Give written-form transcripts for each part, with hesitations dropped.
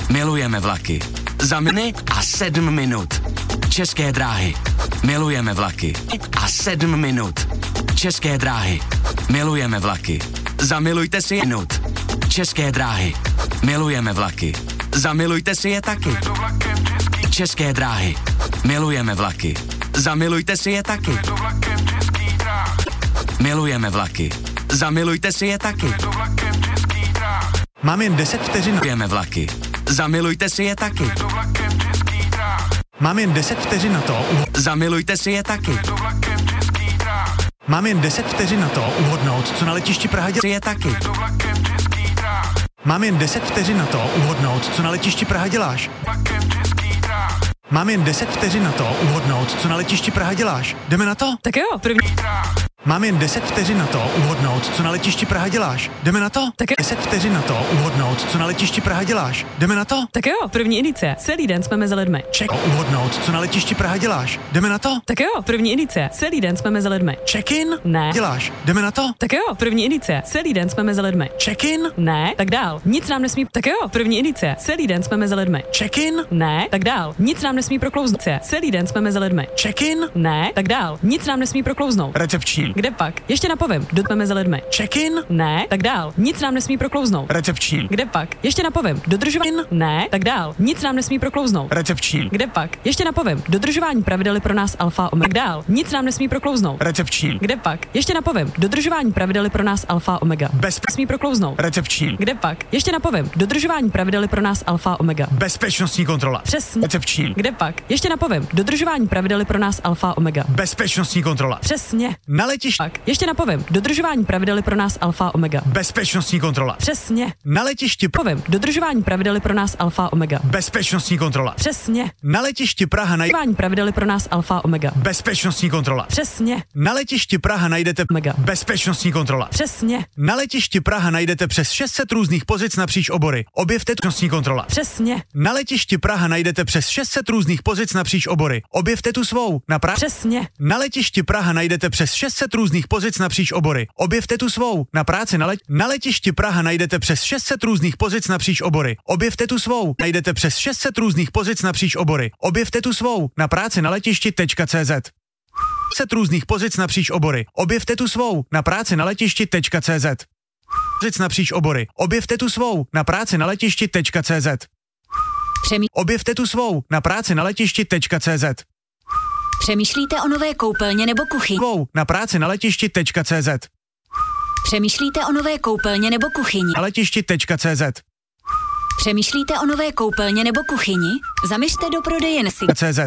Milujeme vlaky. Za mny a 7 minut. České dráhy. Milujeme vlaky. A 7 minut. České dráhy. Milujeme vlaky. Zamilujte si je minut. České dráhy. Milujeme vlaky. Zamilujte si je taky. České dráhy. Milujeme vlaky. Zamilujte si je taky. Milujeme vlaky. Zamilujte si je taky. Mám jen 10 vteřin. Milujeme vlaky. Zamilujte si je taky. Mám jen 10 vteřin na to. Zamilujte si je taky. Mám jen 10 vteřin na to uhodnout, co na letišti Praha dělá. Je taky. Mám jen 10 vteřin na to uhodnout, co na letišti Praha děláš. Mám jen 10 vteřin na to uhodnout, co na letišti Praha děláš. Jdeme na to? Tak jo, první. Mám jen 10 vteřin na to uhodnout, co na letišti Praha děláš. Jdeme na to? Tak jo. 10 vteřin na to uhodnout, co na letišti Praha děláš. Jdeme na to? Tak jo, první edice. Celý den jsme mezi lidmi. Check. Uhodnout, co na letišti Praha děláš. Jdeme na to? Tak jo, první edice. Celý den jsme mezi lidmi. Check-in? Ne. Děláš. Jdeme na to? Tak jo, první edice. Celý den jsme mezi lidmi. Check-in? Ne, tak dál. Nic nám nesmí. Tak jo, první edice. Celý den jsme mezi lidmi. Check-in? Ne, tak dál. Nic nám nesmí proklouznout. Celý den jsme mezi lidmi. Check-in? Ne, tak dál. Nic nám nesmí proklouznout. Recepční. Kde pak? Ještě napovím. Jsme mezi lidmi. Check-in? Ne, tak dál. Nic nám nesmí proklouznout. Recepční. Kde pak? Ještě napovím. Dodržování. Ne, tak dál. Nic nám nesmí proklouznout. Recepční. Kde pak? Ještě napovím. Dodržování pravidel je pro nás alfa omega. Dál. Nic nám nesmí proklouznout. Recepční. Kde pak? Ještě napovím. Dodržování pravidel je pro nás alfa omega. Nesmí proklouznout. Recepční. Kde pak? Ještě napovím. Dodržování pravidel je pro nás alfa omega. Bezpečnostní kontrola. Přesně. Recepční. Kde pak? Ještě napovím. Dodržování pravidel je pro nás alfa omega. Bezpečnostní kontrola. Přesně. Na letišti. Pak. Ještě napovím. Dodržování pravidel je pro nás alfa omega. Bezpečnostní kontrola. Přesně. Na letišti. Povím. Dodržování pravidel je pro nás alfa omega. Bezpečnostní kontrola. Přesně. Na letišti Praha Dodržování pravidel je pro nás alfa omega. Bezpečnostní kontrola. Přesně. Na letišti Praha najdete Omega. bezpečnostní kontrola. Přesně. Na letišti Praha najdete přes 600 různých pozic napříč obory. Objevte bezpečnostní kontrola. Přesně. Na letišti Praha najdete přes 600 různých pozic napříč obory. Objevte tu svou. Přesně. Na letišti Praha najdete přes 600 různých pozic napříč obory. Objevte tu svou. Na práci na letišti Praha najdete přes 600 různých pozic napříč obory. Objevte tu svou. Najdete přes 600 různých pozic napříč obory. Objevte tu svou. Na práci na letišti.cz 600 různých pozic napříč obory. Objevte tu svou. Na práci na letišti.cz Pozic napříč obory. Objevte tu svou. Na práci na letišti.cz Objevte tu svou. Na práci na letišti.cz Přemýšlíte o nové koupelně nebo kuchyni? Svou. Na práci na letišti.cz Přemýšlíte o nové koupelně nebo kuchyni? Na letišti.cz Přemýšlíte o nové koupelně nebo kuchyni? Zaměřte do prodejen si. CZ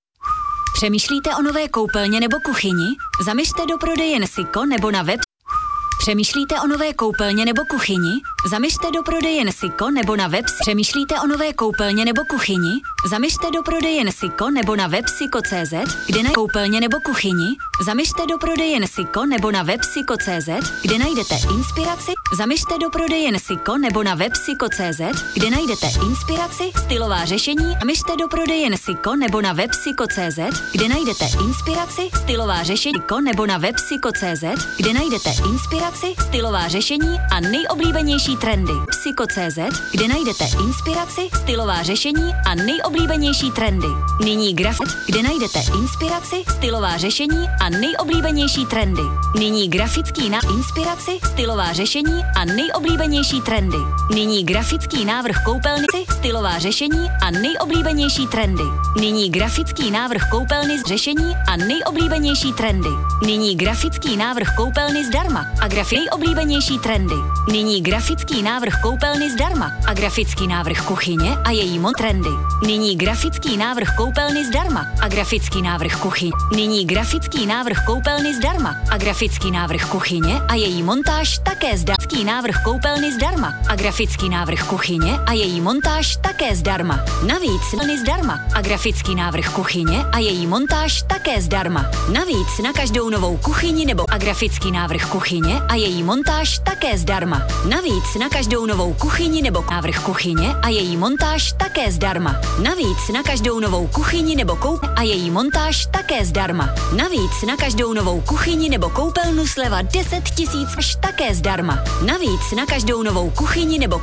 Přemýšlíte o nové koupelně nebo kuchyni? Zaměřte do prodejen Siko nebo na web. Přemýšlíte o nové koupelně nebo kuchyni? Zaměřte do prodejen Siko nebo na web. Přemýšlíte o nové koupelně nebo kuchyni? Zaměřte do prodejen Siko nebo na web Siko.cz, kde na koupelně nebo kuchyni? Zaměřte do prodejen Siko nebo na web Siko.cz, kde najdete inspiraci. Zaměřte do prodejen Siko nebo na web Siko.cz, kde najdete inspiraci, stylová řešení. Zaměřte do prodejen Siko nebo na web Siko.cz, kde najdete inspiraci, stylová řešení. Siko nebo na web Siko.cz, kde najdete inspiraci, stylová řešení a nejoblíbenější trendy. Psycho.cz, kde najdete inspiraci, stylová řešení a nejoblíbenější trendy. Nyní grafit, kde najdete inspiraci, stylová řešení a nejoblíbenější trendy. Nyní grafický na inspiraci, stylová řešení a nejoblíbenější trendy. Nyní grafický návrh koupelny, stylová řešení a nejoblíbenější trendy. Nyní grafický návrh koupelny z řešení a nejoblíbenější trendy. Nyní grafický návrh koupelny zdarma a nejoblíbenější trendy. Nyní grafický návrh koupelny zdarma a grafický návrh kuchyně a její trendy. Nyní grafický návrh koupelny zdarma a grafický návrh kuchyně. Nyní grafický návrh koupelny zdarma a grafický návrh kuchyně a její montáž také zdarma. Návrh koupelny zdarma a grafický návrh kuchyně a její montáž také zdarma. Navíc zdarma a grafický návrh kuchyně a její montáž také zdarma. Navíc na každou novou kuchyni nebo a grafický návrh kuchyně a její montáž také zdarma. Navíc na každou novou kuchyni nebo návrh kuchyně a její montáž také zdarma. Navíc na každou novou kuchyni nebo a její montáž také zdarma. Navíc na každou novou kuchyni nebo koupelnu sleva 10 000 až také zdarma. Navíc na každou novou kuchyni nebo